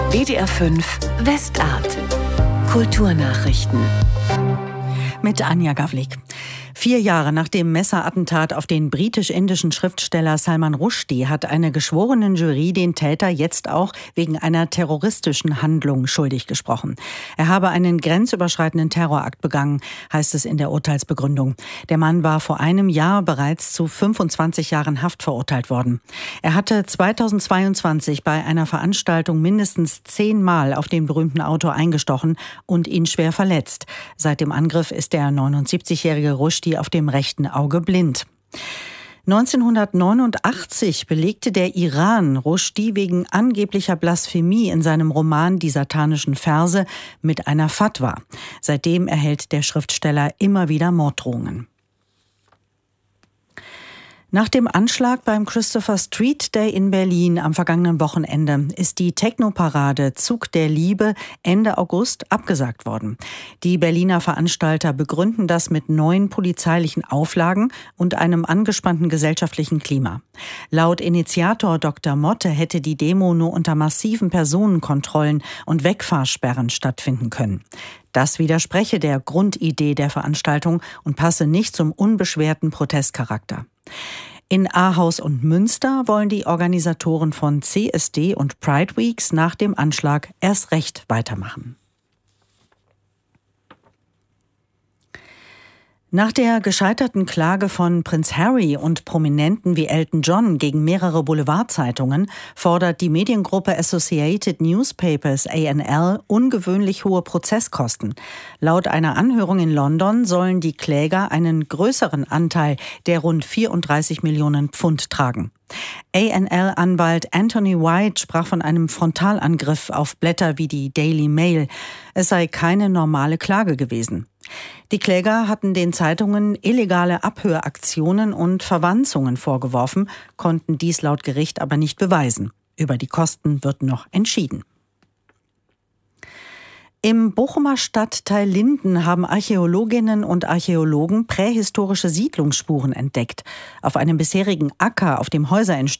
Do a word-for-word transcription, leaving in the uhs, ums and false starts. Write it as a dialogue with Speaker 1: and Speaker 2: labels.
Speaker 1: W D R fünf Westart. Kulturnachrichten.
Speaker 2: Mit Anja Gavlik. Vier Jahre nach dem Messerattentat auf den britisch-indischen Schriftsteller Salman Rushdie hat eine Geschworenenjury den Täter jetzt auch wegen einer terroristischen Handlung schuldig gesprochen. Er habe einen grenzüberschreitenden Terrorakt begangen, heißt es in der Urteilsbegründung. Der Mann war vor einem Jahr bereits zu fünfundzwanzig Jahren Haft verurteilt worden. Er hatte zweitausendzweiundzwanzig bei einer Veranstaltung mindestens zehnmal auf den berühmten Autor eingestochen und ihn schwer verletzt. Seit dem Angriff ist der neunundsiebzigjährige Rushdie auf dem rechten Auge blind. neunzehnhundertneunundachtzig belegte der Iran Rushdie wegen angeblicher Blasphemie in seinem Roman Die satanischen Verse mit einer Fatwa. Seitdem erhält der Schriftsteller immer wieder Morddrohungen. Nach dem Anschlag beim Christopher Street Day in Berlin am vergangenen Wochenende ist die Technoparade Zug der Liebe Ende August abgesagt worden. Die Berliner Veranstalter begründen das mit neuen polizeilichen Auflagen und einem angespannten gesellschaftlichen Klima. Laut Initiator Doktor Motte hätte die Demo nur unter massiven Personenkontrollen und Wegfahrsperren stattfinden können. Das widerspreche der Grundidee der Veranstaltung und passe nicht zum unbeschwerten Protestcharakter. In Ahaus und Münster wollen die Organisatoren von C S D und Pride Weeks nach dem Anschlag erst recht weitermachen. Nach der gescheiterten Klage von Prinz Harry und Prominenten wie Elton John gegen mehrere Boulevardzeitungen fordert die Mediengruppe Associated Newspapers A N L ungewöhnlich hohe Prozesskosten. Laut einer Anhörung in London sollen die Kläger einen größeren Anteil der rund vierunddreißig Millionen Pfund tragen. A N L-Anwalt Anthony White sprach von einem Frontalangriff auf Blätter wie die Daily Mail. Es sei keine normale Klage gewesen. Die Kläger hatten den Zeitungen illegale Abhöraktionen und Verwanzungen vorgeworfen, konnten dies laut Gericht aber nicht beweisen. Über die Kosten wird noch entschieden. Im Bochumer Stadtteil Linden haben Archäologinnen und Archäologen prähistorische Siedlungsspuren entdeckt. Auf einem bisherigen Acker, auf dem Häuser entstanden,